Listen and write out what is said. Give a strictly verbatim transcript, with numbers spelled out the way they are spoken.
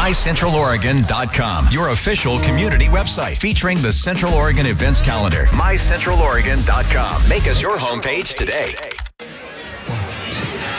my central oregon dot com, your official community website featuring the Central Oregon events calendar. my central oregon dot com. Make us your homepage today.